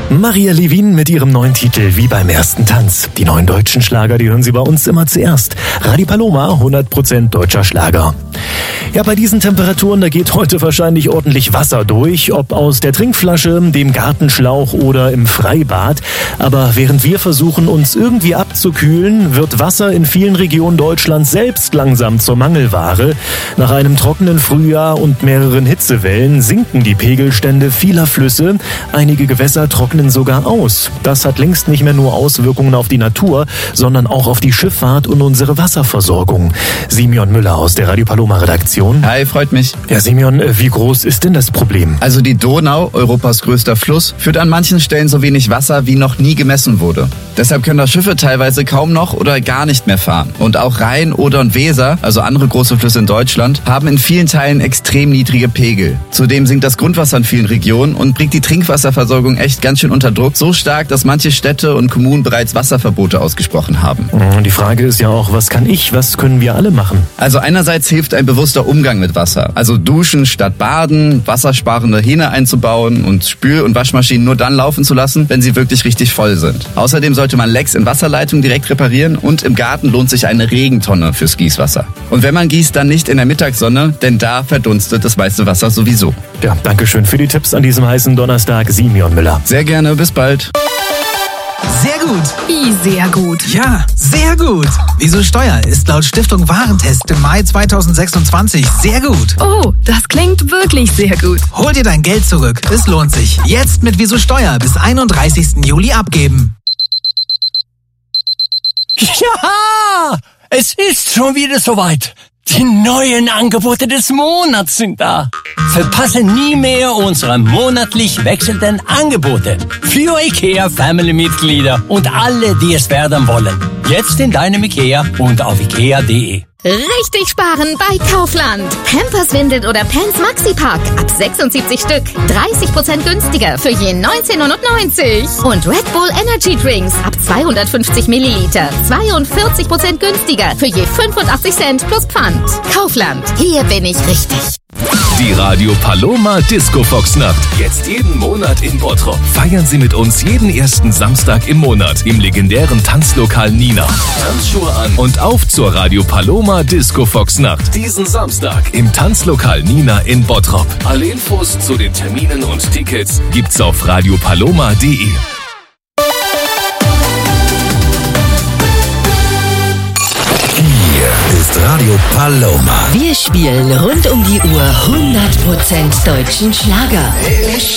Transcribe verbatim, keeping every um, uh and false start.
Maria Levin mit ihrem neuen Titel Wie beim ersten Tanz. Die neuen deutschen Schlager, die hören Sie bei uns immer zuerst. Radio Paloma, hundert Prozent deutscher Schlager. Ja, bei diesen Temperaturen, da geht heute wahrscheinlich ordentlich Wasser durch, ob aus der Trinkflasche, dem Gartenschlauch oder im Freibad. Aber während wir versuchen, uns irgendwie abzukühlen, wird Wasser in vielen Regionen Deutschlands selbst langsam zur Mangelware. Nach einem trockenen Frühjahr und mehreren Hitzewellen sinken die Pegelstände vieler Flüsse. Einige Gewässer trocknen sogar aus. Das hat längst nicht mehr nur Auswirkungen auf die Natur, sondern auch auf die Schifffahrt und unsere Wasserversorgung. Simeon Müller aus der Radio Paloma Redaktion. Hi, freut mich. Ja, Simeon, wie groß ist denn das Problem? Also die Donau, Europas größter Fluss, führt an manchen Stellen so wenig Wasser, wie noch nie gemessen wurde. Deshalb können da Schiffe teilweise kaum noch oder gar nicht mehr fahren. Und auch Rhein, Oder und Weser, also andere große Flüsse in Deutschland, haben in vielen Teilen extrem niedrige Pegel. Zudem sinkt das Grundwasser in vielen Regionen und bringt die Trinkwasserversorgung echt ganz schön unter Druck. So stark, dass manche Städte und Kommunen bereits Wasserverbote ausgesprochen haben. Und die Frage ist ja auch, was kann ich, was können wir alle machen? Also einerseits hilft ein bewusster Umgang mit Wasser. Also duschen statt baden, wassersparende Hähne einzubauen und Spül- und Waschmaschinen nur dann laufen zu lassen, wenn sie wirklich richtig voll sind. Außerdem sollte man Lecks in Wasserleitungen direkt reparieren und im Garten lohnt sich eine Regentonne fürs Gießwasser. Und wenn man gießt, dann nicht in der Mittagssonne, denn da verdunstet das meiste Wasser sowieso. Ja, danke schön für die Tipps an diesem heißen Donnerstag, Simeon Müller. Sehr gerne, bis bald. Sehr gut. Wie sehr gut? Ja, sehr gut. Wieso Steuer ist laut Stiftung Warentest im Mai zweitausendsechsundzwanzig sehr gut. Oh, das klingt wirklich sehr gut. Hol dir dein Geld zurück. Es lohnt sich. Jetzt mit Wieso Steuer bis einunddreißigsten Juli abgeben. Ja, es ist schon wieder soweit. Die neuen Angebote des Monats sind da. Verpasse nie mehr unsere monatlich wechselnden Angebote für IKEA-Family-Mitglieder und alle, die es werden wollen. Jetzt in deinem IKEA und auf ikea punkt de. Richtig sparen bei Kaufland. Pampers Windel oder Pants Maxi-Pack ab sechsundsiebzig Stück. dreißig Prozent günstiger für je neunzehn neunundneunzig. Und Red Bull Energy Drinks ab zweihundertfünfzig Milliliter. zweiundvierzig Prozent günstiger für je fünfundachtzig Cent plus Pfand. Kaufland. Hier bin ich richtig. Die Radio Paloma Disco Fox Nacht. Jetzt jeden Monat in Bottrop. Feiern Sie mit uns jeden ersten Samstag im Monat im legendären Tanzlokal Nina. Tanzschuhe an und auf zur Radio Paloma Disco Fox Nacht. Diesen Samstag im Tanzlokal Nina in Bottrop. Alle Infos zu den Terminen und Tickets gibt's auf radio paloma punkt de. Ist Radio Paloma. Wir spielen rund um die Uhr hundert Prozent deutschen Schlager. Ich